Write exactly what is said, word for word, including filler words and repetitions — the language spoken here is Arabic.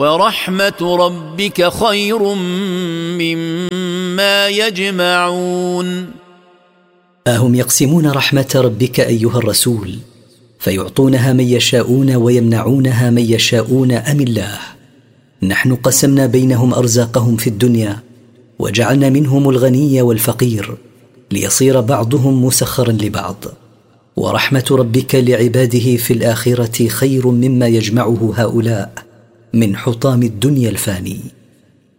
ورحمة ربك خير مما يجمعون. أهم يقسمون رحمة ربك أيها الرسول فيعطونها من يشاءون ويمنعونها من يشاءون أم الله؟ نحن قسمنا بينهم أرزاقهم في الدنيا وجعلنا منهم الغني والفقير ليصير بعضهم مسخرا لبعض، ورحمة ربك لعباده في الآخرة خير مما يجمعه هؤلاء من حطام الدنيا الفاني.